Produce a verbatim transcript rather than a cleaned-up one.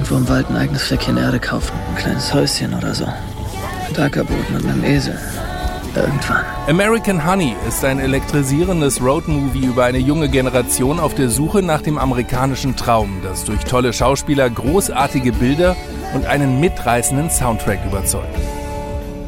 irgendwo im Wald ein eigenes Fleckchen Erde kaufen. Ein kleines Häuschen oder so. Mit Ackerboden und einem Esel. Irgendwann. American Honey ist ein elektrisierendes Roadmovie über eine junge Generation auf der Suche nach dem amerikanischen Traum, das durch tolle Schauspieler, großartige Bilder und einen mitreißenden Soundtrack überzeugt.